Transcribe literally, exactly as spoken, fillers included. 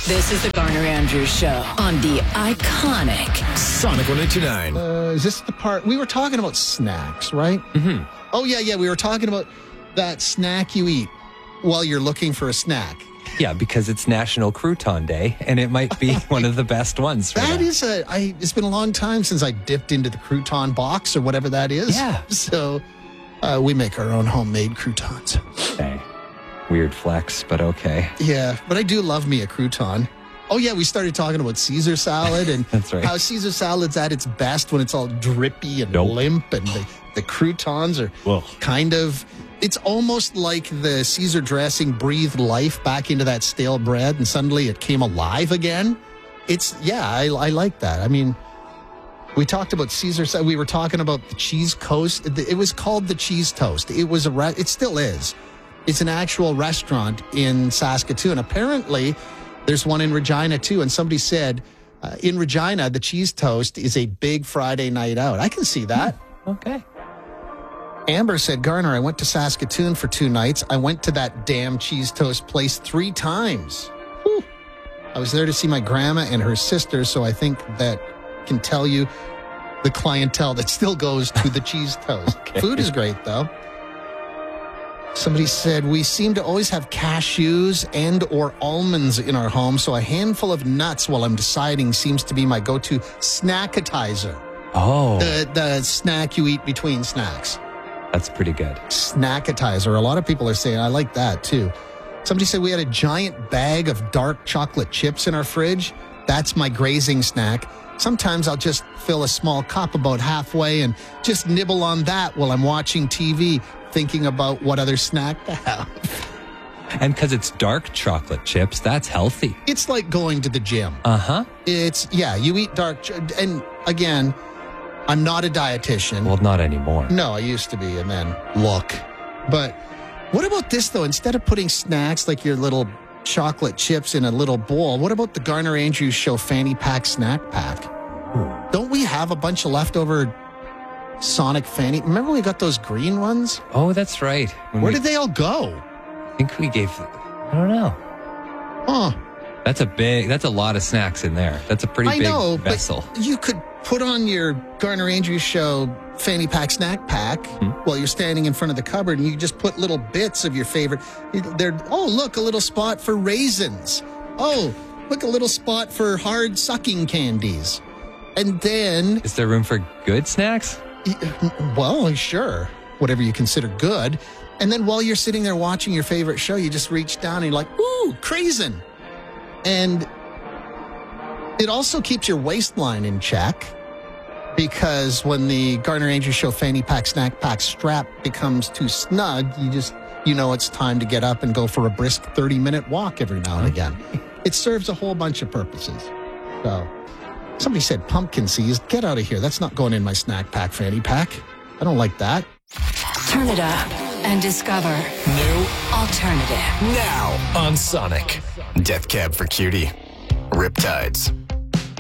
This is the Garner Andrews Show on the iconic Sonic one eighty-nine. Uh, is this the part? We were talking about snacks, right? Mm-hmm. Oh, yeah, yeah. We were talking about that snack you eat while you're looking for a snack. Yeah, because it's National Crouton Day, and it might be one of the best ones for That that. is a, I, it's been a long time since I dipped into the crouton box or whatever that is. Yeah. So uh, we make our own homemade croutons. Okay. Weird flex, but okay. Yeah, but I do love me a crouton. Oh, yeah, we started talking about Caesar salad and That's right. how Caesar salad's at its best when it's all drippy and Nope. limp, and the, the croutons are Ugh. kind of, it's almost like the Caesar dressing breathed life back into that stale bread and suddenly it came alive again. It's, yeah, I, I like that. I mean, we talked about Caesar salad. We were talking about the cheese coast. It was called the Cheese Toast. It was a, re- it still is. It's an actual restaurant in Saskatoon. Apparently, there's one in Regina, too. And somebody said, uh, in Regina, the Cheese Toast is a big Friday night out. I can see that. Okay. Amber said, Garner, I went to Saskatoon for two nights. I went to that damn Cheese Toast place three times. Whew. I was there to see my grandma and her sister, so I think that can tell you the clientele that still goes to the Cheese Toast. Okay. Food is great, though. Somebody said, we seem to always have cashews and or almonds in our home, so a handful of nuts while I'm deciding seems to be my go-to snackatizer. Oh, The, the snack you eat between snacks. that's pretty good. Snackatizer. A lot of people are saying, I like that too. Somebody said we had a giant bag of dark chocolate chips in our fridge. That's my grazing snack. Sometimes I'll just fill a small cup about halfway and just nibble on that while I'm watching T V, thinking about what other snack to have. And because it's dark chocolate chips, that's healthy. It's like going to the gym. Uh-huh. It's, yeah, you eat dark, ch- and again, I'm not a dietitian. Well, not anymore. No, I used to be, and then look. But what about this, though? Instead of putting snacks like your little chocolate chips in a little bowl, what about the Garner Andrews Show Fanny Pack Snack Pack? Ooh. Don't we have a bunch of leftover Sonic Fanny? Remember we got those green ones? Oh, that's right. When Where we, did they all go? I think we gave, I don't know. Huh. That's a big, that's a lot of snacks in there. That's a pretty I big know, vessel. but you could put on your Garner Andrews Show Fanny Pack Snack Pack Hmm. while you're standing in front of the cupboard, and you just put little bits of your favorite. There, oh, look, a little spot for raisins. Oh, look, a little spot for hard sucking candies. And then, Is there room for good snacks? well, sure, whatever you consider good. And then while you're sitting there watching your favorite show, you just reach down and you're like, ooh, craisin. And it also keeps your waistline in check, because when the Garner Andrews Show Fanny Pack Snack Pack strap becomes too snug, you just, you know, it's time to get up and go for a brisk thirty minute walk every now and again. It serves a whole bunch of purposes. So somebody said pumpkin seeds. Get out of here. That's not going in my snack pack fanny pack. I don't like that. Turn it up and discover New alternative. now on Sonic. Death Cab for Cutie. Riptides.